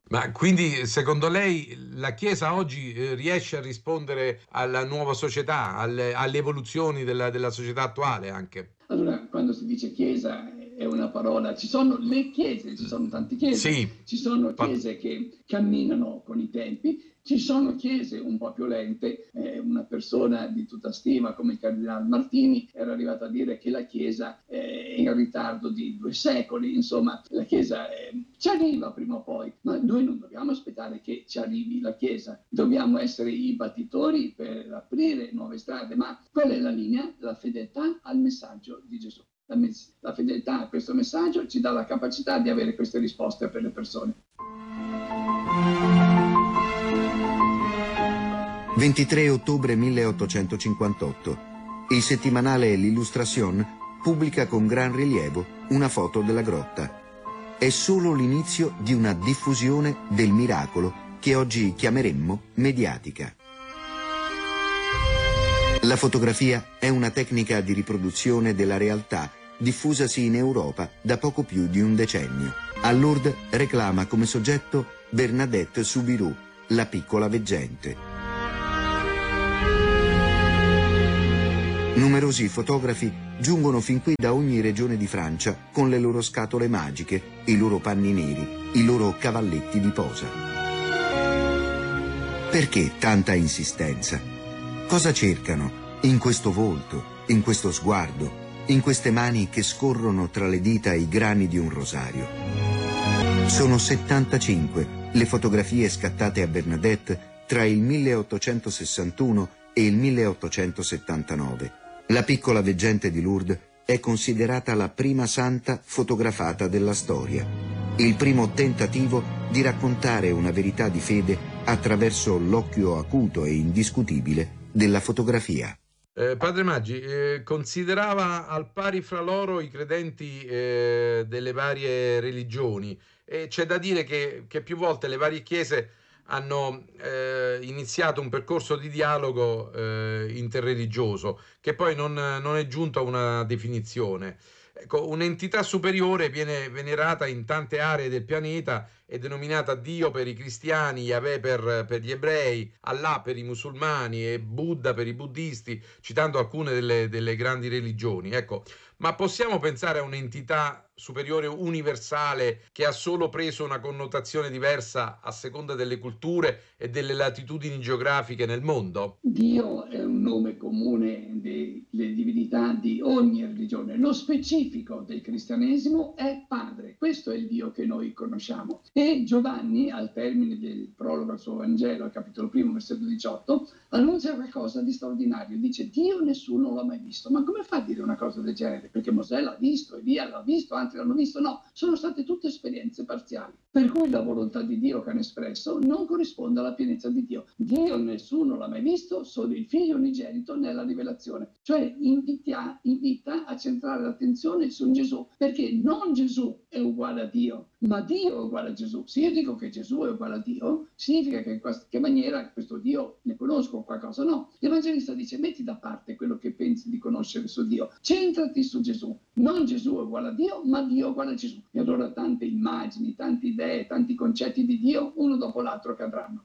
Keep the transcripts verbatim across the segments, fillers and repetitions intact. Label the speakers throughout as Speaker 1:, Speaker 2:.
Speaker 1: Ma quindi secondo lei la Chiesa oggi eh, riesce a rispondere alla nuova società, alle, alle evoluzioni della, della società attuale anche?
Speaker 2: Allora, quando si dice chiesa è una parola, ci sono le chiese, ci sono tante chiese,
Speaker 1: Sì,
Speaker 2: ci sono
Speaker 1: fa-
Speaker 2: chiese che camminano con i tempi, ci sono chiese un po' più lente. Eh, una persona di tutta stima come il Cardinale Martini era arrivata a dire che la Chiesa è in ritardo di due secoli, insomma la Chiesa eh, ci arriva prima o poi, ma noi non dobbiamo aspettare che ci arrivi la Chiesa, dobbiamo essere i battitori per aprire nuove strade, ma qual è la linea? La fedeltà al messaggio di Gesù. La, mes- la fedeltà a questo messaggio ci dà la capacità di avere queste risposte per le persone.
Speaker 3: ventitré ottobre milleottocentocinquantotto. Il settimanale L'Illustration pubblica con gran rilievo una foto della grotta. È solo l'inizio di una diffusione del miracolo che oggi chiameremmo mediatica. La fotografia è una tecnica di riproduzione della realtà diffusasi in Europa da poco più di un decennio. A Lourdes reclama come soggetto Bernadette Soubirous, la piccola veggente. Numerosi fotografi giungono fin qui da ogni regione di Francia con le loro scatole magiche, i loro panni neri, i loro cavalletti di posa. Perché tanta insistenza? Cosa cercano in questo volto, in questo sguardo, in queste mani che scorrono tra le dita i grani di un rosario? Sono settantacinque le fotografie scattate a Bernadette tra il milleottocentosessantuno e il milleottocentosettantanove. La piccola veggente di Lourdes è considerata la prima santa fotografata della storia, il primo tentativo di raccontare una verità di fede attraverso l'occhio acuto e indiscutibile della fotografia.
Speaker 1: Eh, Padre Maggi, eh, considerava al pari fra loro i credenti eh, delle varie religioni e c'è da dire che, che più volte le varie chiese hanno eh, iniziato un percorso di dialogo eh, interreligioso che poi non, non è giunto a una definizione. Ecco, un'entità superiore viene venerata in tante aree del pianeta, è denominata Dio per i cristiani, Yahweh per, per gli ebrei, Allah per i musulmani e Buddha per i buddisti, citando alcune delle, delle grandi religioni. Ecco, ma possiamo pensare a un'entità superiore universale che ha solo preso una connotazione diversa a seconda delle culture e delle latitudini geografiche nel mondo?
Speaker 2: Dio è un nome comune delle divinità di ogni religione. Lo specifico del cristianesimo è Padre. Questo è il Dio che noi conosciamo. E Giovanni, al termine del prologo al suo Vangelo, al capitolo primo, versetto diciotto, annuncia qualcosa di straordinario. Dice: Dio nessuno l'ha mai visto. Ma come fa a dire una cosa del genere? Perché Mosè l'ha visto, Elia l'ha visto, altri l'hanno visto. No, sono state tutte esperienze parziali. Per cui la volontà di Dio che hanno espresso non corrisponde alla pienezza di Dio. Dio nessuno l'ha mai visto, solo il figlio unigenito nella rivelazione. Cioè invita, invita a centrare l'attenzione su Gesù, perché non Gesù è uguale a Dio, ma Dio è uguale a Gesù. Se io dico che Gesù è uguale a Dio, significa che in qualche maniera questo Dio ne conosco qualcosa. No, l'Evangelista dice: metti da parte quello che pensi di conoscere su Dio, centrati su Gesù. Non Gesù è uguale a Dio, ma Dio è uguale a Gesù. E allora tante immagini, tante idee, tanti concetti di Dio, uno dopo l'altro cadranno.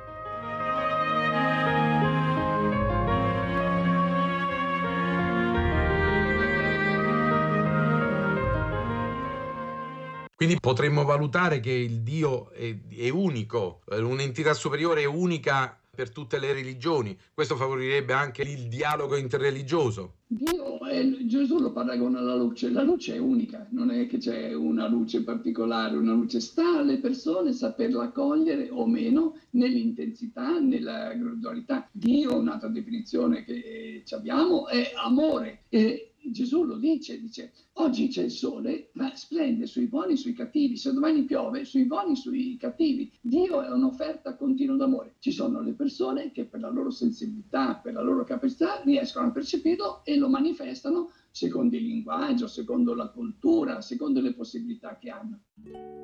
Speaker 1: Quindi potremmo valutare che il Dio è, è unico, eh, un'entità superiore è unica per tutte le religioni. Questo favorirebbe anche il dialogo interreligioso.
Speaker 2: Dio è, Gesù lo paragona alla luce, la luce è unica, non è che c'è una luce particolare, una luce sta alle persone saperla cogliere o meno nell'intensità, nella gradualità. Dio, un'altra definizione che abbiamo, è amore. E Gesù lo dice, dice: oggi c'è il sole, ma splende sui buoni e sui cattivi, se domani piove sui buoni e sui cattivi. Dio è un'offerta continua d'amore. Ci sono le persone che per la loro sensibilità, per la loro capacità riescono a percepirlo e lo manifestano secondo il linguaggio, secondo la cultura, secondo le possibilità che hanno.